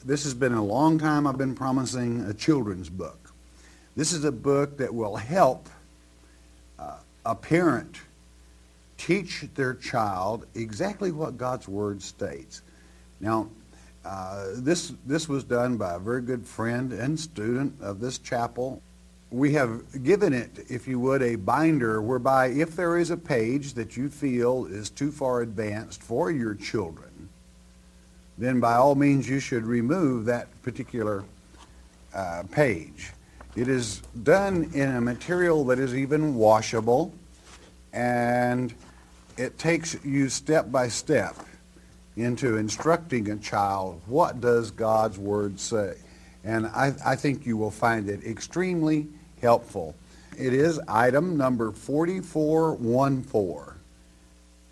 this has been a long time I've been promising a children's book. This is a book that will help a parent teach their child exactly what God's Word states. Now, this was done by a very good friend and student of this chapel. We have given it, if you would, a binder whereby if there is a page that you feel is too far advanced for your children, then by all means you should remove that particular page. It is done in a material that is even washable, and it takes you step by step into instructing a child what does God's Word say. And I think you will find it extremely helpful. It is item number 4414.